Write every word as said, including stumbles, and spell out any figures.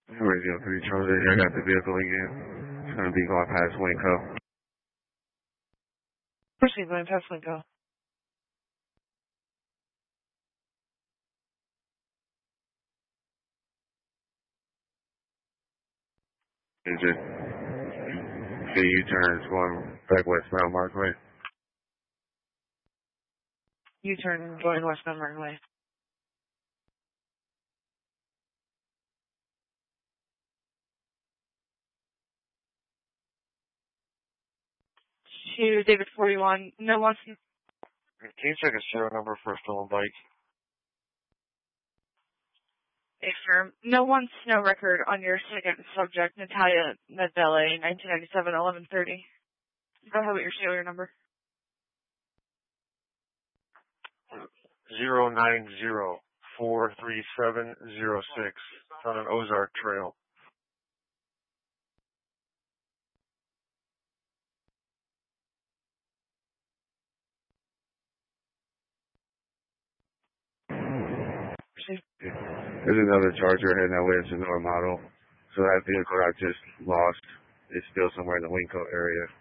Radio three Charlie, I got the vehicle again. It's going to be going past Winco. Proceed going past Winco. It's just the U-turns going back westbound Markway. U-turn going westbound Markway. To David forty-one, no one. Can you check a serial number for a stolen bike? Affirm. No one snow record on your second subject, Natalia Nadele, nineteen ninety-seven, eleven thirty. Go ahead with your serial number. Zero nine zero four three seven zero six. It's on an Ozark Trail. There's another Charger heading that way. It's a newer model. So that vehicle I just lost is still somewhere in the Winco area.